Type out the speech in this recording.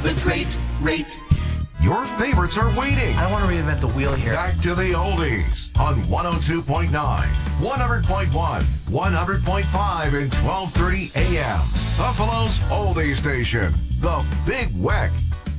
The Great Rate. Your favorites are waiting. I don't want to reinvent the wheel here. Back to the oldies on 102.9, 100.1, 100.5, and 1230 AM. Buffalo's oldie station, The Big Weck.